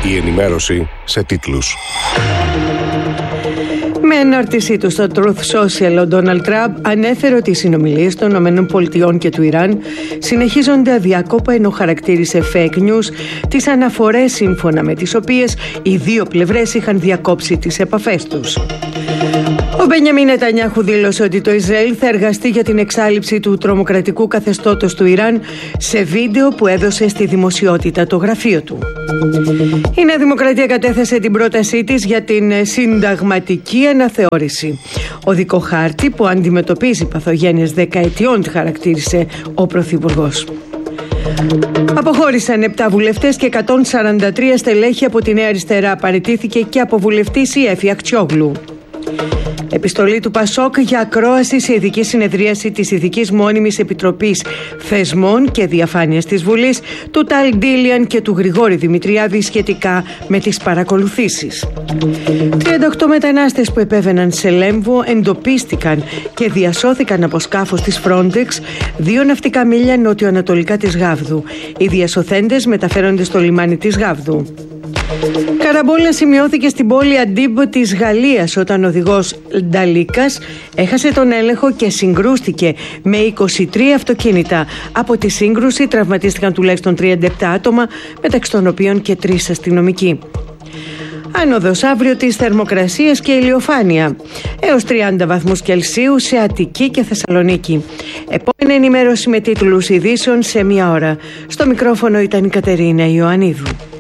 Η ενημέρωση σε τίτλους. Με ανάρτησή του στο Truth Social, ο Ντόναλντ Τραμπ ανέφερε ότι οι συνομιλίες των ΗΠΑ και του Ιράν συνεχίζονται αδιάκοπα, ενώ χαρακτήρισε fake news τις αναφορές σύμφωνα με τις οποίες οι δύο πλευρές είχαν διακόψει τις επαφές τους. Ο Μπενιαμίν Νετανιάχου δήλωσε ότι το Ισραήλ θα εργαστεί για την εξάλειψη του τρομοκρατικού καθεστώτος του Ιράν σε βίντεο που έδωσε στη δημοσιότητα το γραφείο του. Η Νέα Δημοκρατία κατέθεσε την πρότασή της για την συνταγματική αναθεώρηση. Οδικό χάρτη που αντιμετωπίζει παθογένειες δεκαετιών, χαρακτήρισε ο Πρωθυπουργός. Αποχώρησαν 7 βουλευτές και 143 στελέχη από τη Νέα Αριστερά. Παραιτήθηκε και από βουλευτής η Έφη Αχτσιόγλου. Επιστολή του Πασόκ για ακρόαση σε ειδική συνεδρίαση της Ειδικής Μόνιμης Επιτροπής Θεσμών και Διαφάνειας της Βουλής, του Ταλ Ντίλιαν και του Γρηγόρη Δημητριάδη σχετικά με τις παρακολουθήσεις. 38 μετανάστες που επέβαιναν σε Λέμβο εντοπίστηκαν και διασώθηκαν από σκάφος της Frontex 2 ναυτικά μίλια νοτιοανατολικά της Γάβδου. Οι διασωθέντες μεταφέρονται στο λιμάνι της Γάβδου. Καραμπόλα σημειώθηκε στην πόλη Αντίμπ της Γαλλίας όταν ο οδηγός Νταλίκας έχασε τον έλεγχο και συγκρούστηκε με 23 αυτοκίνητα. Από τη σύγκρουση τραυματίστηκαν τουλάχιστον 37 άτομα, μεταξύ των οποίων και 3 αστυνομικοί. Άνοδος αύριο της θερμοκρασίας και ηλιοφάνεια έως 30 βαθμούς Κελσίου σε Αττική και Θεσσαλονίκη. Επόμενη ενημέρωση με τίτλους ειδήσεων σε 1 ώρα. Στο μικρόφωνο ήταν η Κατερίνα Ιωαννίδου.